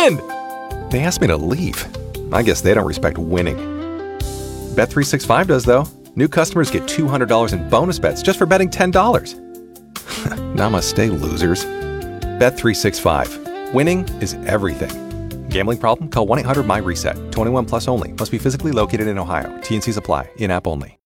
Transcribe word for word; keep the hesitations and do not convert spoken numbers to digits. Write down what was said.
win! They asked me to leave. I guess they don't respect winning. Bet three sixty-five does, though. New customers get two hundred dollars in bonus bets just for betting ten dollars. Namaste, losers. Bet three sixty-five. Winning is everything. Gambling problem? Call one eight hundred M Y RESET. twenty-one plus only. Must be physically located in Ohio. T N Cs apply. In-app only.